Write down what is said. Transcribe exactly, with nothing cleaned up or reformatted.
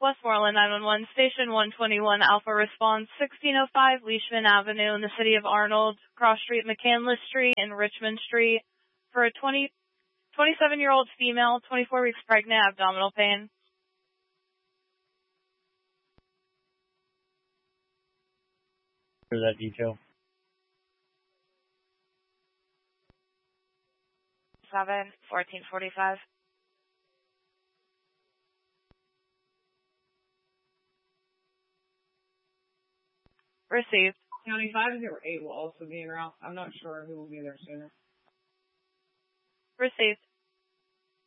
Westmoreland nine one one, Station one twenty-one, Alpha Response, sixteen oh five Leishman Avenue in the city of Arnold, Cross Street, McCandless Street, and Richmond Street, for a twenty, twenty-seven-year-old female, twenty-four weeks pregnant, abdominal pain. For that detail. seven, fourteen forty-five. Received. County five zero eight will also be en route. I'm not sure who will be there sooner. Received.